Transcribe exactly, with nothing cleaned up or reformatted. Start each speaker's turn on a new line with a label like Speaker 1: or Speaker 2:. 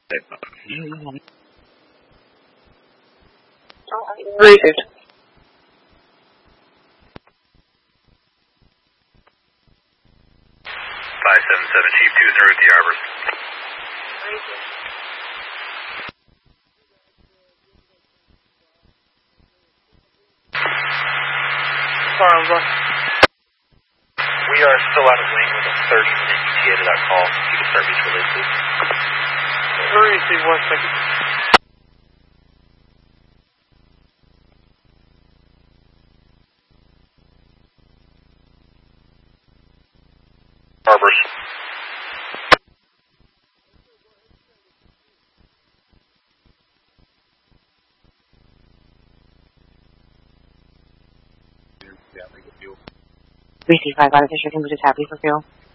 Speaker 1: Received.
Speaker 2: five seven seven Chief two zero at the Arbor.
Speaker 3: Sorry, I'm going.
Speaker 2: We are still out of wing with a thirty minute E T A to that call. You can start beach release, please.
Speaker 3: Receive one second.
Speaker 2: Arbors.
Speaker 1: Receive five out of Fisher, can we just happy for fuel?